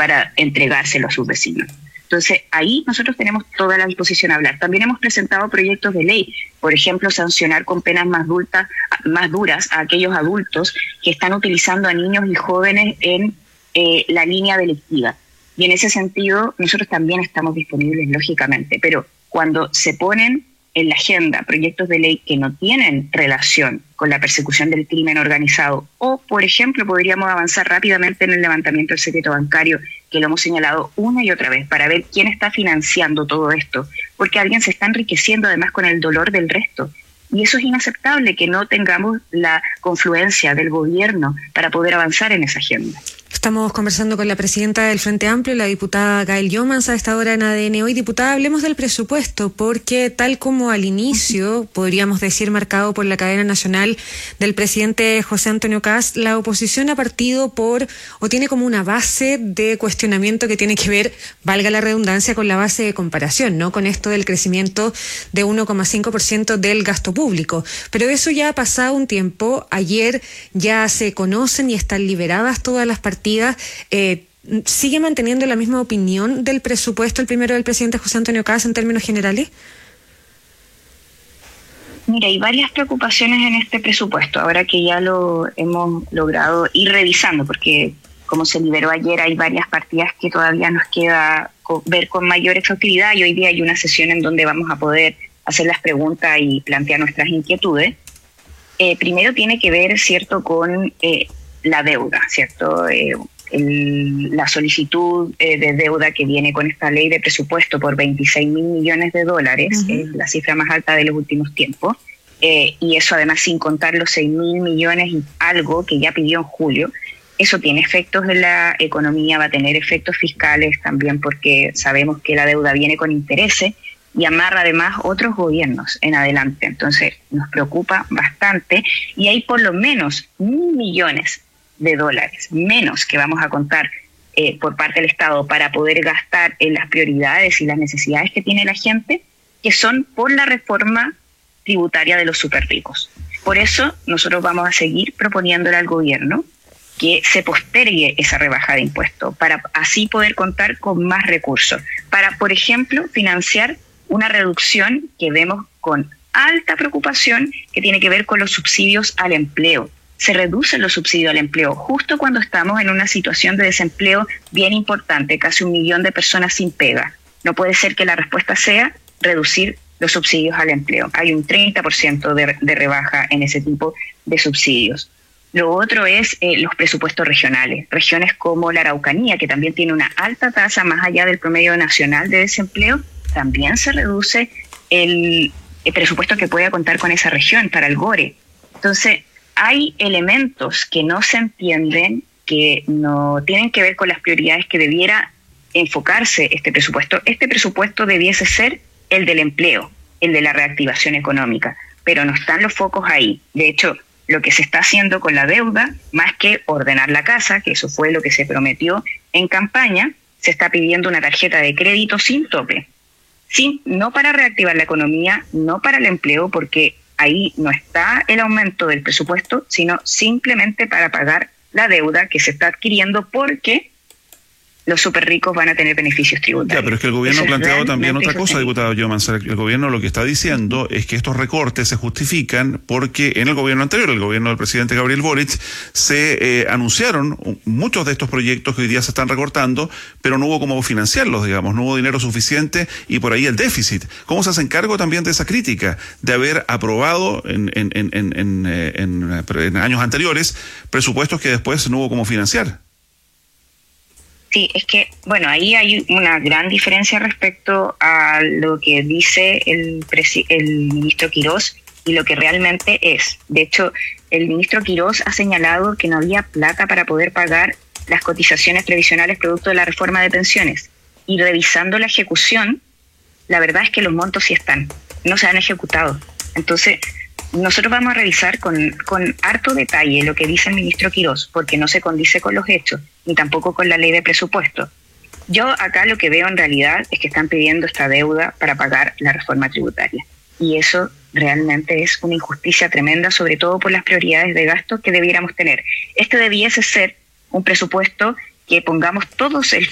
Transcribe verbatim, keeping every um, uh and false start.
para entregárselo a sus vecinos. Entonces, ahí nosotros tenemos toda la disposición a hablar. También hemos presentado proyectos de ley, por ejemplo, sancionar con penas más, dulta, más duras a aquellos adultos que están utilizando a niños y jóvenes en eh, la línea delictiva. Y en ese sentido, nosotros también estamos disponibles, lógicamente, pero cuando se ponen en la agenda proyectos de ley que no tienen relación con la persecución del crimen organizado, o, por ejemplo, podríamos avanzar rápidamente en el levantamiento del secreto bancario, que lo hemos señalado una y otra vez, para ver quién está financiando todo esto, porque alguien se está enriqueciendo además con el dolor del resto. Y eso es inaceptable, que no tengamos la confluencia del gobierno para poder avanzar en esa agenda. Estamos conversando con la presidenta del Frente Amplio, la diputada Gael Youmans, a esta hora en A D N Hoy. Diputada, hablemos del presupuesto, porque tal como al inicio, podríamos decir, marcado por la cadena nacional del presidente José Antonio Kast, la oposición ha partido por, o tiene como una base de cuestionamiento que tiene que ver, valga la redundancia, con la base de comparación, ¿no? Con esto del crecimiento de uno coma cinco por ciento del gasto público. Pero eso ya ha pasado un tiempo. Ayer ya se conocen y están liberadas todas las partidas. Eh, ¿Sigue manteniendo la misma opinión del presupuesto el primero del presidente José Antonio Kast en términos generales? Mira, hay varias preocupaciones en este presupuesto, ahora que ya lo hemos logrado ir revisando, porque como se liberó ayer hay varias partidas que todavía nos queda ver con mayor efectividad, y hoy día hay una sesión en donde vamos a poder hacer las preguntas y plantear nuestras inquietudes. Eh, primero tiene que ver, ¿cierto?, con eh, la deuda, ¿cierto? Eh, el, la solicitud eh, de deuda que viene con esta ley de presupuesto por veintiséis mil millones de dólares, uh-huh. Es la cifra más alta de los últimos tiempos, eh, y eso además sin contar los seis mil millones y algo que ya pidió en julio. Eso tiene efectos en la economía, va a tener efectos fiscales también, porque sabemos que la deuda viene con intereses y amarra además otros gobiernos en adelante. Entonces nos preocupa bastante, y hay por lo menos mil millones de dólares menos que vamos a contar eh, por parte del Estado para poder gastar en las prioridades y las necesidades que tiene la gente, que son por la reforma tributaria de los superricos. Por eso nosotros vamos a seguir proponiéndole al gobierno que se postergue esa rebaja de impuestos, para así poder contar con más recursos, para, por ejemplo, financiar una reducción que vemos con alta preocupación, que tiene que ver con los subsidios al empleo. Se reducen los subsidios al empleo justo cuando estamos en una situación de desempleo bien importante, casi un millón de personas sin pega. No puede ser que la respuesta sea reducir los subsidios al empleo. Hay un treinta por ciento de, de rebaja en ese tipo de subsidios. Lo otro es eh, los presupuestos regionales. Regiones como la Araucanía, que también tiene una alta tasa más allá del promedio nacional de desempleo, también se reduce el, el presupuesto que pueda contar con esa región para el GORE. Entonces, hay elementos que no se entienden, que no tienen que ver con las prioridades que debiera enfocarse este presupuesto. Este presupuesto debiese ser el del empleo, el de la reactivación económica, pero no están los focos ahí. De hecho, lo que se está haciendo con la deuda, más que ordenar la casa, que eso fue lo que se prometió en campaña, se está pidiendo una tarjeta de crédito sin tope. Sin, no para reactivar la economía, no para el empleo, porque ahí no está el aumento del presupuesto, sino simplemente para pagar la deuda que se está adquiriendo, porque los superricos van a tener beneficios tributarios. Ya, pero es que el gobierno ha planteado también otra cosa, diputado Youmans. El gobierno lo que está diciendo es que estos recortes se justifican porque en el gobierno anterior, el gobierno del presidente Gabriel Boric, se eh, anunciaron muchos de estos proyectos que hoy día se están recortando, pero no hubo cómo financiarlos, digamos, no hubo dinero suficiente, y por ahí el déficit. ¿Cómo se hacen cargo también de esa crítica de haber aprobado en, en, en, en, en, en, en años anteriores presupuestos que después no hubo cómo financiar? Sí, es que, bueno, ahí hay una gran diferencia respecto a lo que dice el, presi- el ministro Quirós y lo que realmente es. De hecho, el ministro Quirós ha señalado que no había plata para poder pagar las cotizaciones previsionales producto de la reforma de pensiones. Y revisando la ejecución, la verdad es que los montos sí están, no se han ejecutado. Entonces, nosotros vamos a revisar con, con harto detalle lo que dice el ministro Quirós, porque no se condice con los hechos, ni tampoco con la ley de presupuesto. Yo acá lo que veo en realidad es que están pidiendo esta deuda para pagar la reforma tributaria. Y eso realmente es una injusticia tremenda, sobre todo por las prioridades de gasto que debiéramos tener. Este debiese ser un presupuesto que pongamos todos el